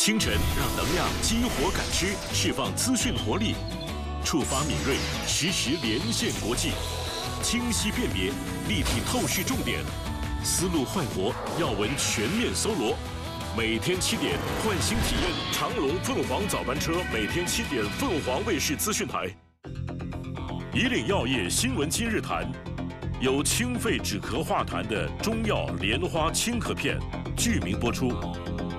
清晨让能量激活感知，释放资讯活力，触发敏锐，实时连线国际，清晰辨别，立体透视重点，思路焕活，要闻全面搜罗。每天7点，换新体验长隆凤凰早班车，每天7点，凤凰卫视资讯台。以岭药业新闻今日谈，有清肺止咳化痰的中药莲花清咳片，剧名播出。